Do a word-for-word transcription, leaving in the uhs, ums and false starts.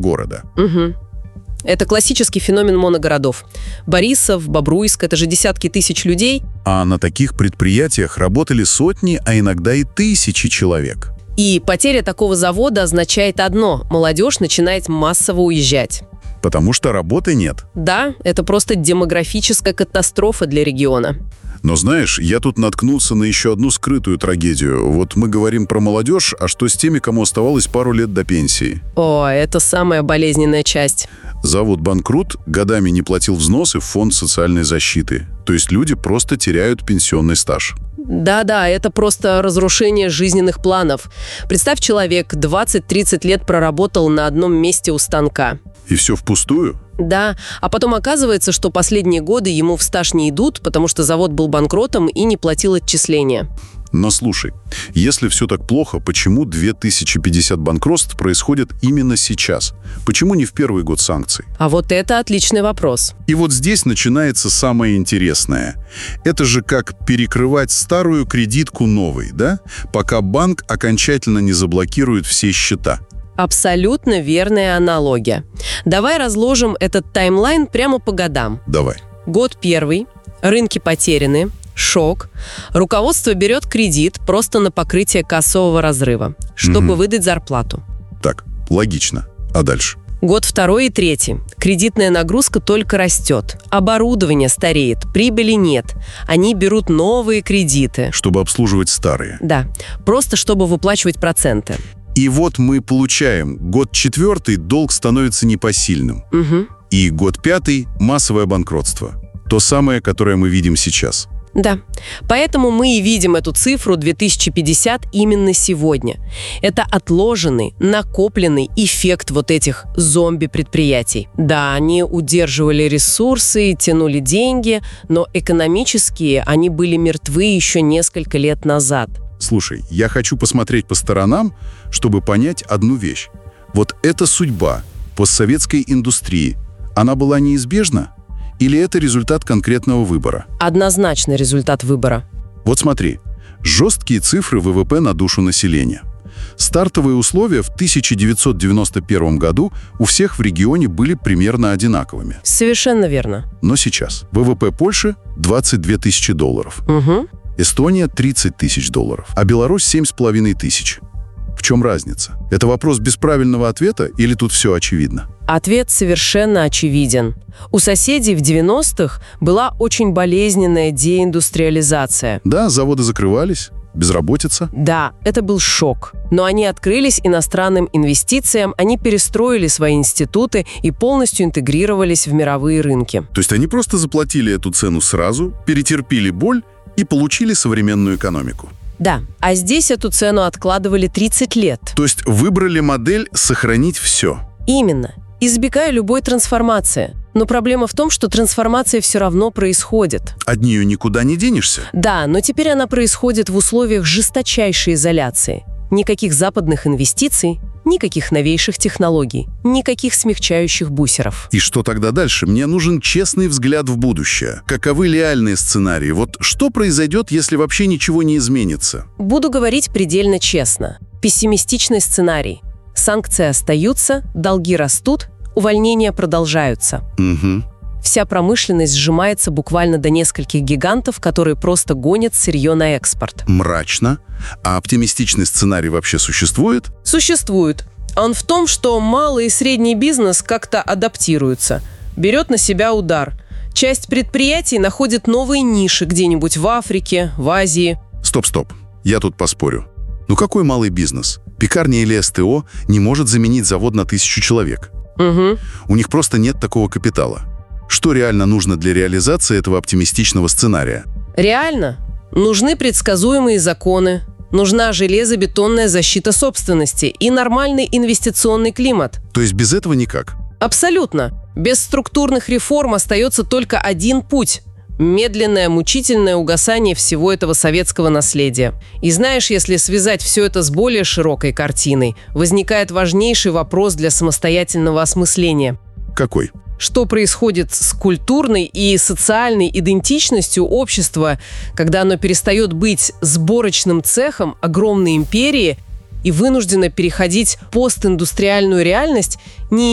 города. Угу. Это классический феномен моногородов. Борисов, Бобруйск — это же десятки тысяч людей. А на таких предприятиях работали сотни, а иногда и тысячи человек. И потеря такого завода означает одно – молодежь начинает массово уезжать. Потому что работы нет. Да, это просто демографическая катастрофа для региона. Но знаешь, я тут наткнулся на еще одну скрытую трагедию. Вот мы говорим про молодежь, а что с теми, кому оставалось пару лет до пенсии? О, это самая болезненная часть. Завод банкрот, годами не платил взносы в фонд социальной защиты. То есть люди просто теряют пенсионный стаж. Да-да, это просто разрушение жизненных планов. Представь, человек двадцать-тридцать лет проработал на одном месте у станка. И все впустую? Да, а потом оказывается, что последние годы ему в стаж не идут, потому что завод был банкротом и не платил отчисления. Но слушай, если все так плохо, почему две тысячи пятьдесят банкротств происходят именно сейчас? Почему не в первый год санкций? А вот это отличный вопрос. И вот здесь начинается самое интересное. Это же как перекрывать старую кредитку новой, да? Пока банк окончательно не заблокирует все счета. Абсолютно верная аналогия. Давай разложим этот таймлайн прямо по годам. Давай. Год первый. Рынки потеряны. Шок. Руководство берет кредит просто на покрытие кассового разрыва, чтобы угу. выдать зарплату. Так, логично. А дальше? Год второй и третий. Кредитная нагрузка только растет. Оборудование стареет, прибыли нет. Они берут новые кредиты. Чтобы обслуживать старые. Да, просто чтобы выплачивать проценты. И вот мы получаем год четвертый, долг становится непосильным. Угу. И год пятый – массовое банкротство. То самое, которое мы видим сейчас. Да, поэтому мы и видим эту цифру две тысячи пятьдесят именно сегодня. Это отложенный, накопленный эффект вот этих зомби-предприятий. Да, они удерживали ресурсы, тянули деньги, но экономически они были мертвы еще несколько лет назад. Слушай, я хочу посмотреть по сторонам, чтобы понять одну вещь. Вот эта судьба постсоветской индустрии, она была неизбежна? Или это результат конкретного выбора? Однозначно результат выбора. Вот смотри, жесткие цифры вэ вэ пэ на душу населения. Стартовые условия в тысяча девятьсот девяносто первом году у всех в регионе были примерно одинаковыми. Совершенно верно. Но сейчас вэ вэ пэ Польши – двадцать две тысячи долларов. Угу. Эстония – тридцать тысяч долларов, а Беларусь – семь с половиной тысяч. В чем разница? Это вопрос без правильного ответа или тут все очевидно? Ответ совершенно очевиден. У соседей в девяностых была очень болезненная деиндустриализация. Да, заводы закрывались, безработица. Да, это был шок. Но они открылись иностранным инвестициям, они перестроили свои институты и полностью интегрировались в мировые рынки. То есть они просто заплатили эту цену сразу, перетерпели боль и получили современную экономику. Да, а здесь эту цену откладывали тридцать лет. То есть выбрали модель «сохранить все». Именно. Избегая любой трансформации. Но проблема в том, что трансформация все равно происходит. От нее никуда не денешься. Да, но теперь она происходит в условиях жесточайшей изоляции. Никаких западных инвестиций, никаких новейших технологий, никаких смягчающих бусеров. И что тогда дальше? Мне нужен честный взгляд в будущее. Каковы реальные сценарии? Вот что произойдет, если вообще ничего не изменится? Буду говорить предельно честно. Пессимистичный сценарий. Санкции остаются, долги растут, увольнения продолжаются. Угу. Вся промышленность сжимается буквально до нескольких гигантов, которые просто гонят сырье на экспорт. Мрачно. А оптимистичный сценарий вообще существует? Существует. Он в том, что малый и средний бизнес как-то адаптируется, берет на себя удар. Часть предприятий находит новые ниши где-нибудь в Африке, в Азии. Стоп-стоп. Я тут поспорю. Ну какой малый бизнес? Пекарня или эс тэ о не может заменить завод на тысячу человек. Угу. У них просто нет такого капитала. Что реально нужно для реализации этого оптимистичного сценария? Реально? Нужны предсказуемые законы, нужна железобетонная защита собственности и нормальный инвестиционный климат. То есть без этого никак? Абсолютно. Без структурных реформ остается только один путь – медленное, мучительное угасание всего этого советского наследия. И знаешь, если связать все это с более широкой картиной, возникает важнейший вопрос для самостоятельного осмысления. Какой? Что происходит с культурной и социальной идентичностью общества, когда оно перестает быть сборочным цехом огромной империи и вынуждено переходить в постиндустриальную реальность, не